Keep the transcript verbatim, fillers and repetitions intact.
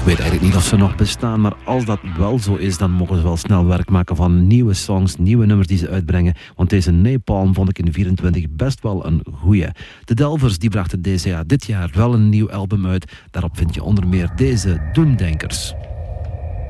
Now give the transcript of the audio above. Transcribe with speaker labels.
Speaker 1: weet eigenlijk niet of ze nog bestaan, maar als dat wel zo is, dan mogen ze wel snel werk maken van nieuwe songs, nieuwe nummers die ze uitbrengen. Want deze Napalm vond ik in vierentwintig best wel een goeie. De Delvers die brachten deze ja, dit jaar wel een nieuw album uit. Daarop vind je onder meer deze Doemdenkers.